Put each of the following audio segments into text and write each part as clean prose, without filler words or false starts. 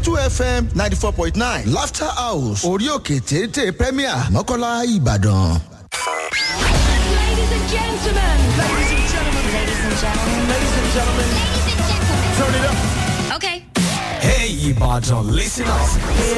32 FM 94.9 Laughter House orí òkè téńté Premier Mọ́kọ́lá Ìbàdàn. Ladies and gentlemen. Ladies and gentlemen. Ladies and gentlemen. Ladies and gentlemen. Ladies and gentlemen. Turn it up. Okay. Hey, Ibadan, listen up.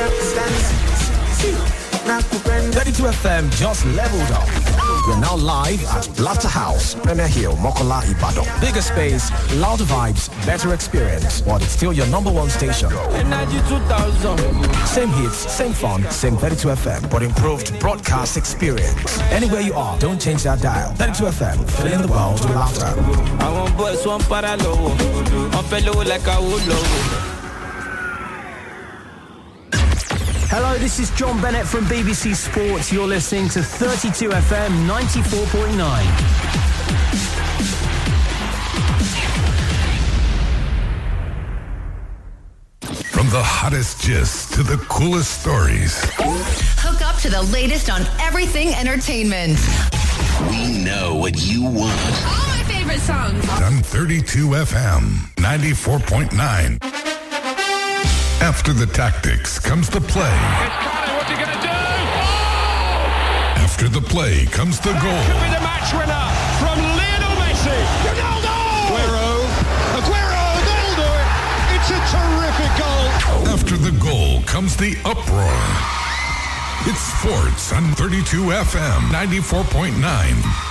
32 FM just leveled up. We're now live at Laughter House, Premier Hill, Mokola, Ibadan. Bigger space, louder vibes, better experience, but it's still your number one station. Energy 2000. Same hits, same fun, same 32 FM, but improved broadcast experience. Anywhere you are, don't change that dial. 32 FM, filling the world with laughter. I want boys, one paralo. I'm fellow like I would love. Hello, this is John Bennett from BBC Sports. You're listening to 32 FM 94.9. From the hottest gist to the coolest stories. Hook up to the latest on everything entertainment. We know what you want. All my favorite songs. On 32 FM 94.9. After the tactics comes the play. What's he going to do? Oh! After the play comes the goal. Could be the match winner from Lionel Messi. Ronaldo! Aguero, they'll do it. It's a terrific goal. After the goal comes the uproar. It's sports on 32 FM 94.9.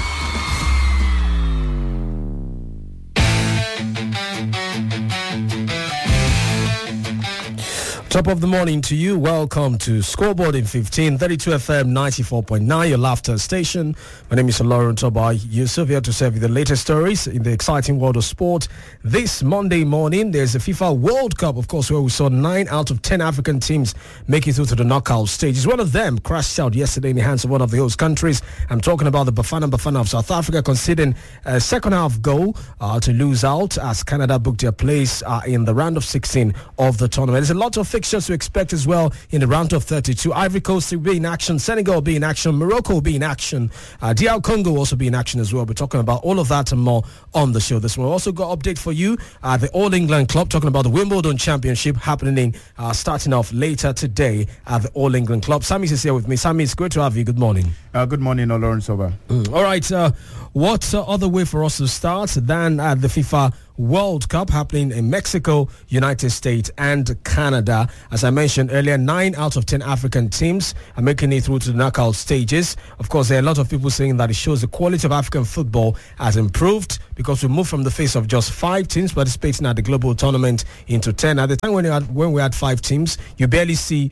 Top of the morning to you. Welcome to Scoreboard in 15, 32 FM 94.9, your laughter station. My name is Lauren Tobai Yusuf, here to serve you the latest stories in the exciting world of sport. This Monday morning, there's a FIFA World Cup, of course, where we saw 9 out of 10 African teams make it through to the knockout stages. One of them crashed out yesterday in the hands of one of the host countries. I'm talking about the Bafana of South Africa, conceding a second half goal to lose out as Canada booked their place in the round of 16 of the tournament. There's a lot of fixtures to expect as well in the round of 32. Ivory Coast will be in action, Senegal will be in action, Morocco will be in action, DR Congo will also be in action as well. We're talking about all of that and more on the show this morning. We also got update for you, the All England Club, talking about the Wimbledon Championship happening starting off later today at the All England Club. Sammy is here with me. Sammy, it's great to have you. Good morning. Good morning, Lawrence Over. All right, what other way for us to start than at the FIFA World Cup happening in Mexico, United States and Canada. As I mentioned earlier, 9 out of 10 African teams are making it through to the knockout stages. Of course, there are a lot of people saying that it shows the quality of African football has improved because we moved from the face of just 5 teams participating at the global tournament into 10. At the time when we had 5 teams, you barely see,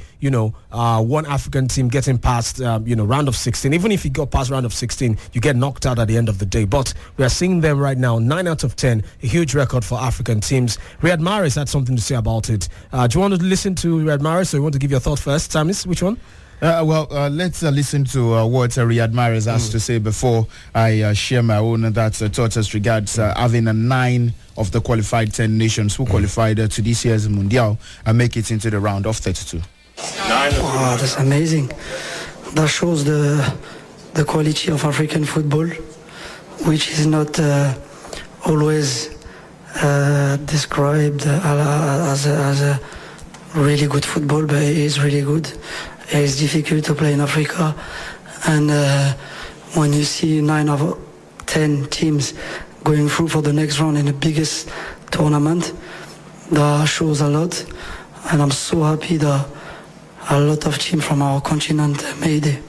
one African team getting past, round of 16. Even if you got past round of 16, you get knocked out at the end of the day. But we are seeing them right now, 9 out of 10, a huge record for African teams. Riyad Mahrez had something to say about it. Do you want to listen to Riyad Mahrez, or you want to give your thought first? Tamis, which one? Let's listen to what Riyad Mahrez has to say before I share my own thoughts as regards having 9 of the qualified 10 nations who qualified to this year's Mundial and make it into the round of 32. Wow, that's amazing. That shows the quality of African football, which is not always described as a really good football, but it is really good. It's difficult to play in Africa, and when you see 9 of 10 teams going through for the next round in the biggest tournament, that shows a lot, and I'm so happy that a lot of teams from our continent made it.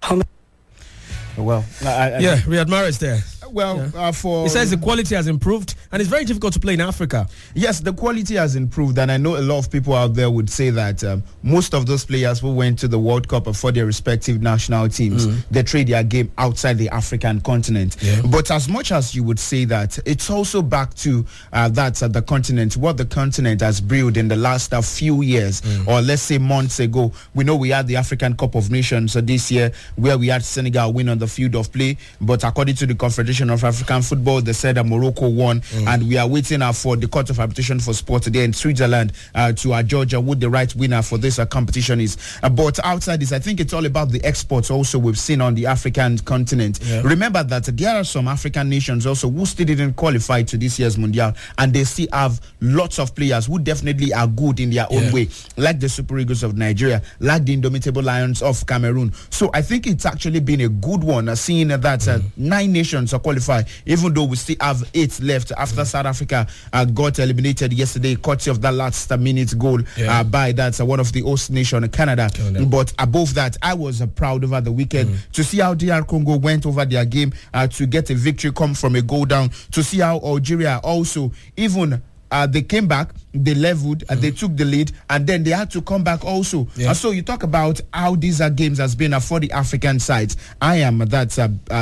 Riyad Mahrez there. He says the quality has improved and it's very difficult to play in Africa. Yes, the quality has improved, and I know a lot of people out there would say that most of those players who went to the World Cup for their respective national teams, they trade their game outside the African continent. Yeah. But as much as you would say that, it's also back to the continent, what the continent has brewed in the last few years, or let's say months ago. We know we had the African Cup of Nations this year, where we had Senegal win on the field of play, but according to the Confederation of African Football, they said that Morocco won. and we are waiting for the Court of Arbitration for Sport today in Switzerland to adjudge who the right winner for this competition is. But outside this, I think it's all about the exports also we've seen on the African continent. Remember that there are some African nations also who still didn't qualify to this year's Mundial, and they still have lots of players who definitely are good in their own way, like the Super Eagles of Nigeria, like the Indomitable Lions of Cameroon. So I think it's actually been a good one, seeing that 9 nations are qualified, even though we still have 8 left after South Africa got eliminated yesterday, courtesy of that last minute goal by one of the host nation, Canada. But above that, I was proud over the weekend to see how DR Congo went over their game to get a victory, come from a goal down, to see how Algeria also, even they came back, they leveled, they took the lead, and then they had to come back also. So you talk about how these games has been for the African sides. I am that's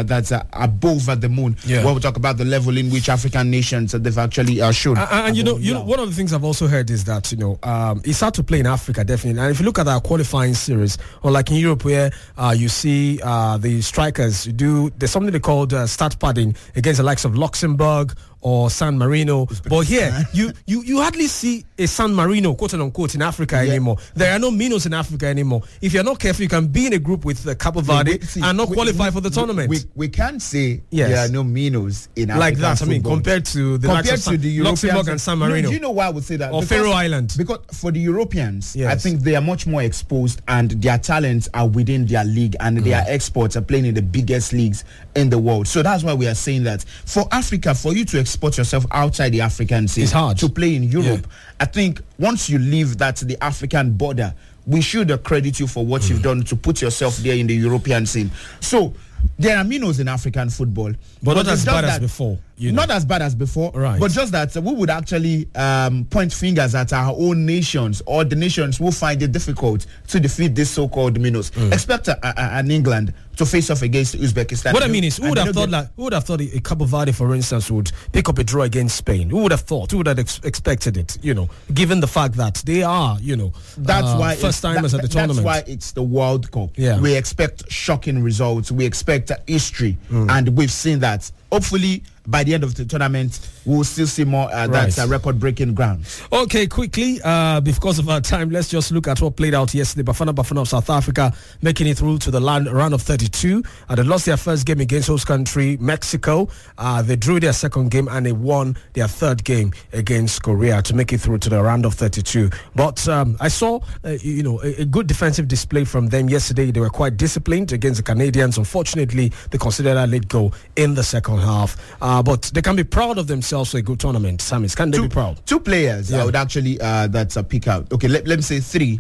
above the moon when we talk about the level in which African nations they've actually shown. And you know, one of the things I've also heard is that it's hard to play in Africa, definitely. And if you look at our qualifying series, or like in Europe where you see the strikers there's something they called start padding against the likes of Luxembourg or San Marino. But here, you hardly see a San Marino, quote unquote, in Africa anymore. There are no Minos in Africa anymore. If you're not careful, you can be in a group with Cabo Verde and not qualify for the tournament. We can't say there are no Minos in Africa. Like that, football. I mean, compared to the Luxembourg and San Marino. Do you know why I would say that? Or Faroe Island. Because for the Europeans, I think they are much more exposed, and their talents are within their league, and their exports are playing in the biggest leagues in the world. So that's why we are saying that for Africa, for you to export yourself outside the African scene, it's hard to play in Europe. I think once you leave the African border, we should credit you for what you've done to put yourself there in the European scene. So there are Minos in African football, but not as bad as before. Not as bad as before, right. But just that we would actually point fingers at our own nations, or the nations who find it difficult to defeat this so-called Minos. Expect an England to face off against Uzbekistan. What I mean is, who would have thought a Cabo Verde, for instance, would pick up a draw against Spain? Who would have thought? Who would have expected it? Given the fact that they are, that's why first timers at the tournament. That's why it's the World Cup. Yeah. We expect shocking results. We expect history, and we've seen that. Hopefully, by the end of the tournament, we'll still see more that's record-breaking ground. Okay, quickly, because of our time, let's just look at what played out yesterday. Bafana of South Africa making it through to the round of 32. They lost their first game against host country Mexico. They drew their second game, and they won their third game against Korea to make it through to the round of 32. But I saw, a good defensive display from them yesterday. They were quite disciplined against the Canadians. Unfortunately, they considered a late goal in the second half. But they can be proud of themselves for a good tournament. Samis, can they be proud? 2 players I would actually pick out. Okay, let me say 3.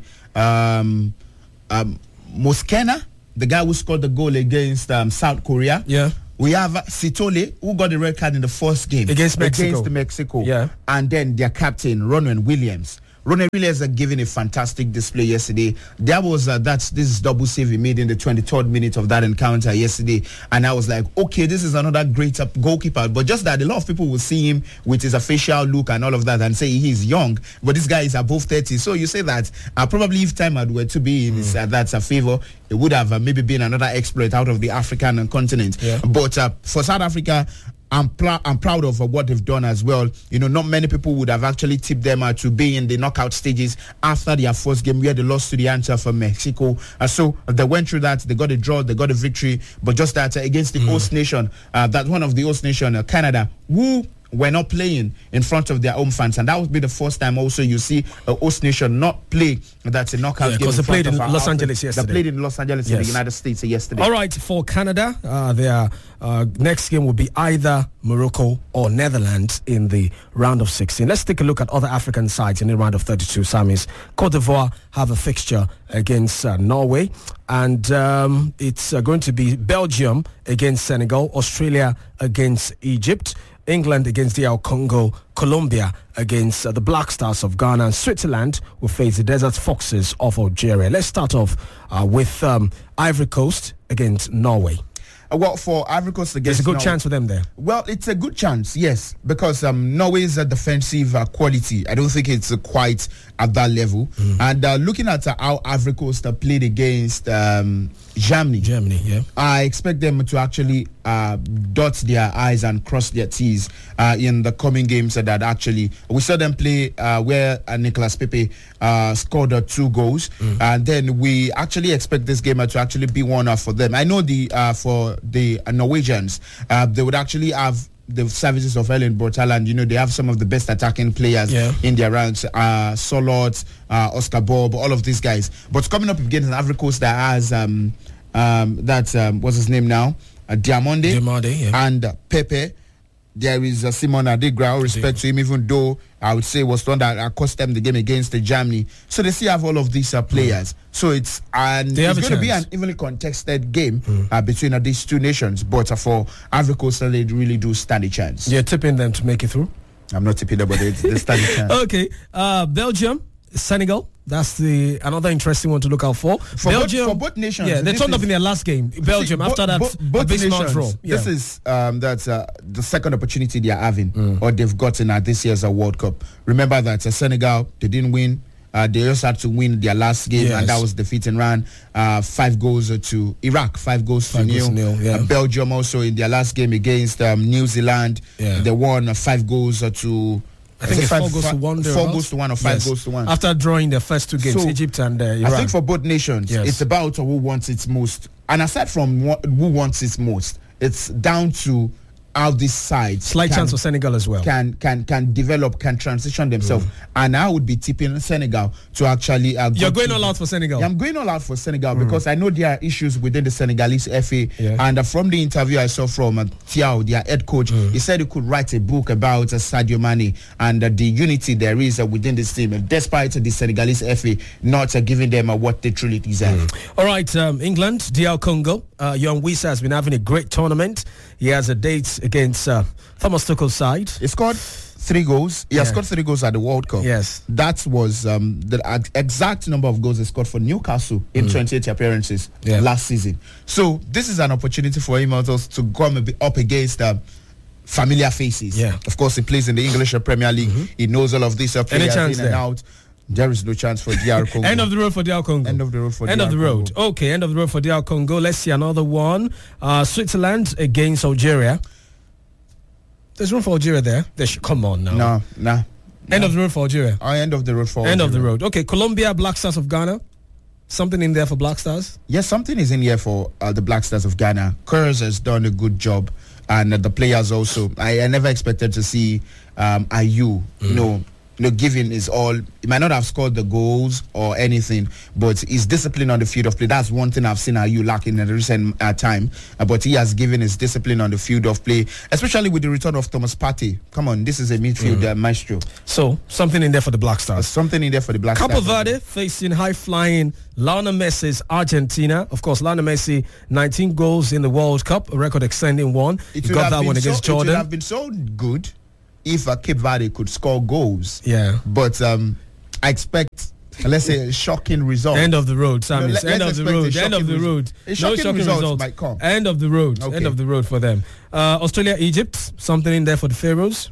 Moskena, the guy who scored the goal against South Korea. Yeah. We have Sitole, who got the red card in the first game against Mexico. Yeah. And then their captain, Ronwen Williams. Ronwen Williams are giving a fantastic display yesterday. There was this double save he made in the 23rd minute of that encounter yesterday, and I was like, okay, this is another great goalkeeper. But just that a lot of people will see him with his facial look and all of that and say he's young, but this guy is above 30. So you say that probably if time were to be in his that's a favor, it would have maybe been another exploit out of the African continent. Yeah. But for South Africa, I'm proud of what they've done as well. Not many people would have actually tipped them to be in the knockout stages after their first game where they lost to the answer from Mexico. So they went through that. They got a draw. They got a victory. But just that against the host nation, that one of the host nation, Canada, who were not playing in front of their home fans, and that would be the first time also you see a host nation not play that's a knockout game. Because they played in Los Angeles yesterday. They played in Los Angeles in the United States yesterday. All right, for Canada, their next game will be either Morocco or Netherlands in the round of 16. Let's take a look at other African sides in the round of 32. Samis, Cote d'Ivoire have a fixture against Norway, and it's going to be Belgium against Senegal, Australia against Egypt, England against DR Congo, Colombia against the Black Stars of Ghana, and Switzerland will face the Desert Foxes of Algeria. Let's start off with Ivory Coast against Norway. Well, for Ivory Coast against there's a good chance for them there. Well, it's a good chance, yes, because Norway's defensive quality, I don't think it's quite at that level. And looking at how Ivory Coast played against Germany, yeah, I expect them to actually dot their I's and cross their T's in the coming games. That actually we saw them play where Nicolas Pepe scored 2 goals, and then we actually expect this game to actually be one for them. I know for the Norwegians, they would actually have the services of Erling Braut Haaland. They have some of the best attacking players in their ranks. Solot, Oscar Bob, all of these guys. But coming up against an Ivory Coast that has what's his name now? Diamande and Pepe. There is Simon Adigra. All respect to him, even though I would say was the one that cost them the game against Germany. So they still have all of these players. So it's going to be an evenly contested game between these two nations. But for Ivory Coast, they really do stand a chance. You're tipping them to make it through? I'm not tipping them, but they stand a chance. Okay. Belgium, Senegal. That's another interesting one to look out for. Belgium, for both nations. Yeah, they turned up in their last game. Belgium, after that, both nations, draw. Yeah. This is the second opportunity they are having, or they've gotten at this year's World Cup. Remember that Senegal, they didn't win. They also had to win their last game, and that was defeat in round 5 goals to Iraq, 5 goals to nil. Belgium also in their last game against New Zealand, they won 5 goals to. I think it's 4 goals to 1. 4 goals to 1 or 5 goals to 1. After drawing their first 2 games, Egypt and Iran. I think for both nations, it's about who wants it most. And aside from who wants it most, it's down to how these sides slight chance for Senegal as well can develop, can transition themselves, and I would be tipping Senegal to actually. You're going all out for Senegal. I'm going all out for Senegal because I know there are issues within the Senegalese FA, and from the interview I saw from Thiaw, their head coach, he said he could write a book about Sadio Mane and the unity there is within this team, despite the Senegalese FA not giving them what they truly deserve. All right, England, DR Congo. Young Wissa has been having a great tournament. He has a date against Thomas Tuchel's side. He scored 3 goals. He has scored 3 goals at the World Cup. Yes. That was the exact number of goals he scored for Newcastle in 28 appearances last season. So this is an opportunity for him also to come up against familiar faces. Yeah. Of course, he plays in the English Premier League. He knows all of these players in and out. There is no chance for DR Congo. End of the road for DR Congo. End of the road for DR Congo. End of the road. Okay, end of the road for DR Congo. Let's see another one. Switzerland against Algeria. There's room for Algeria there. Come on now. No. End of the road for Algeria. End of the road for Algeria. End of the road. Okay, Colombia, Black Stars of Ghana. Something in there for Black Stars? Yes, something is in here for the Black Stars of Ghana. Kurz has done a good job. And the players also. I never expected to see Ayew, giving is all. He might not have scored the goals or anything, but his discipline on the field of play, that's one thing I've seen Ayew lacking in the recent time. But he has given his discipline on the field of play, especially with the return of Thomas Partey. Come on, this is a midfield maestro. So, something in there for the Black Stars. Something in there for the Black Stars. Cape Verde facing high-flying Lionel Messi's Argentina. Of course, Lionel Messi, 19 goals in the World Cup, a record-extending one. He got that one against Jordan. It would have been so good if Cape Verde could score goals. Yeah. But I expect, let's say, a shocking result. End of the road, Sammy. End of the road. End of the road. No shocking results might come. End of the road. Okay. End of the road for them. Australia, Egypt. Something in there for the Pharaohs.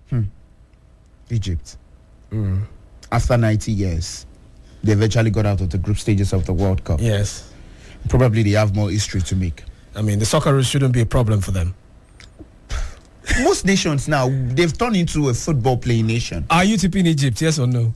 Egypt. After 90 years, they eventually got out of the group stages of the World Cup. Yes. Probably they have more history to make. I mean, the Socceroos shouldn't be a problem for them. Most nations now, they've turned into a football playing nation. Are you tipping Egypt, yes or no?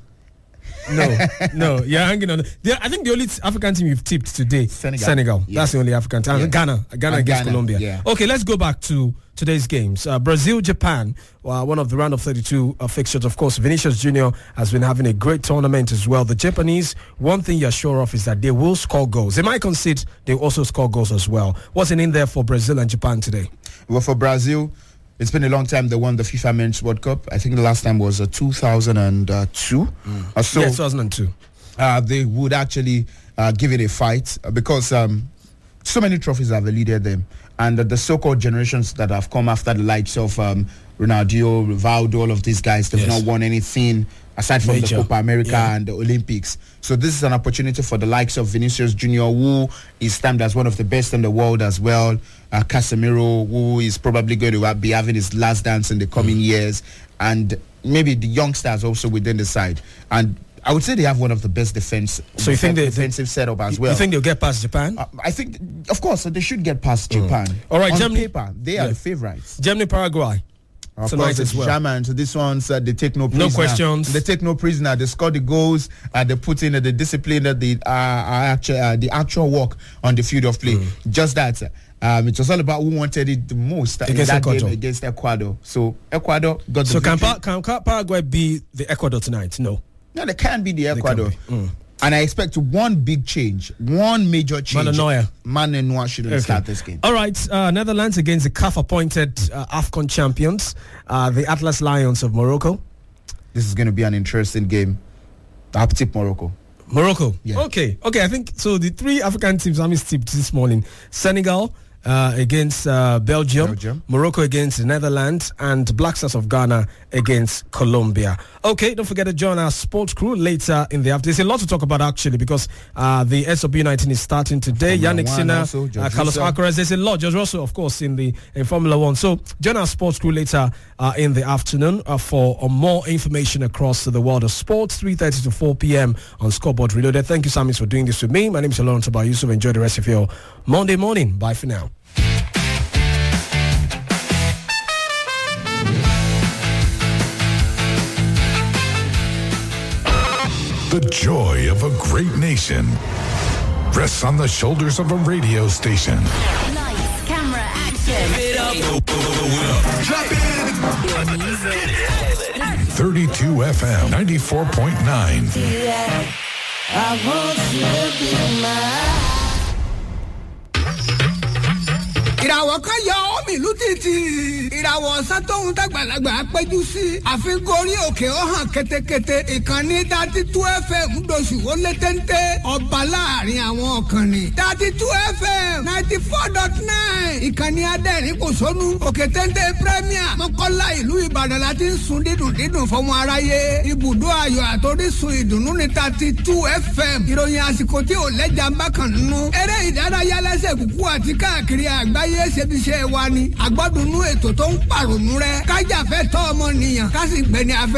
No, you're hanging on. I think the only African team you've tipped today, Senegal. Yeah. That's the only African team. Yeah. Ghana against Colombia. Yeah. Okay, let's go back to today's games. Brazil, Japan, one of the round of 32 fixtures. Of course, Vinicius Jr. has been having a great tournament as well. The Japanese, one thing you're sure of is that they will score goals. They might concede, they also score goals as well. What's in there for Brazil and Japan today? Well, for Brazil, it's been a long time they won the FIFA Men's World Cup. I think the last time was 2002. Yeah, 2002. They would actually give it a fight because so many trophies have eluded them. And the so-called generations that have come after the likes of Ronaldinho, Rivaldo, all of these guys, they've not won anything aside from the Copa America and the Olympics. So this is an opportunity for the likes of Vinicius Jr., who is stamped as one of the best in the world as well. Casemiro, who is probably going to be having his last dance in the coming years. And maybe the youngsters also within the side. And I would say they have one of the best defensive setup as well. You think they'll get past Japan? I think, of course, they should get past Japan. All right, on Germany, paper, they are the favorites. Germany, Paraguay. Of course, it's German. So this one's they take no prisoner. No questions. They take no prisoner. They score the goals. They put in the discipline, the actual work on the field of play. Just that. It was all about who wanted it the most in that game against Ecuador. So Ecuador got the victory. Can Paraguay be the Ecuador tonight? No, they can't be the Ecuador. And I expect one big change, one major change. Manuel Neuer shouldn't start this game. All right, Netherlands against the CAF-appointed AFCON champions, the Atlas Lions of Morocco. This is going to be an interesting game. I'll tip Morocco. Morocco. Yeah. Okay. I think so. The 3 African teams I tipped this morning: Senegal against Belgium, Morocco against the Netherlands, and Black Stars of Ghana against Colombia. Okay, don't forget to join our sports crew later in the afternoon. There's a lot to talk about actually because the SW19 is starting today. Yannick Sinner, Carlos Alcaraz. There's a lot. George Russell, of course, in Formula 1. So join our sports crew later in the afternoon for more information across the world of sports. 3:30 to 4 p.m. on Scoreboard Reloaded. Thank you, Samis, for doing this with me. My name is Lawrence Oba Yusuf. Enjoy the rest of your Monday morning. Bye for now. The joy of a great nation rests on the shoulders of a radio station. Lights, camera, action. 32 FM 94.9. ìràwọ̀ kan yọ omi ìlú títì ìràwọ̀ ọ̀sán tóun dàgbàlagbà péjú sí àfin gorí òkè ó hàn ketekete ìkànnì 32 FM dòṣù ó lé téńté ọba láàrin àwọn ọ̀kànnì 32 FM 94.9 ìkànnì adẹ́rìn kò sónú òkè téńté premier mọ́kànlá ìlú ìbàdàn láti ń sun dídùn fọmọ aráyé ibùdó ayọ̀ àtòrísun ìdùnnú ní 32 FM ìròyìn àsìkò tí ò lẹ́jà ń bá kàn nínú eré ìdárayá lẹ́sẹ̀ kúkú àti káàkiri àgbáyé ṣebiṣẹ́ wa ni àgbọ́dúnú ètò tó ń pàrònú rẹ kájàfẹ́ tọ́ ọmọnìyàn ká sì gbẹni afẹ́.